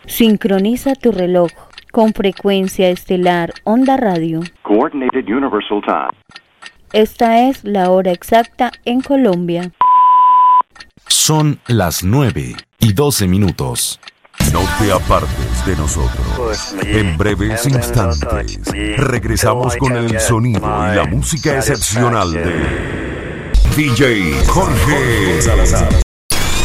Sincroniza tu reloj con frecuencia estelar Onda Radio. Coordinated Universal Time. Esta es la hora exacta en Colombia. Son las 9:12. No te apartes de nosotros. En breves instantes regresamos con el sonido y la música excepcional de DJ Jorge Salazar.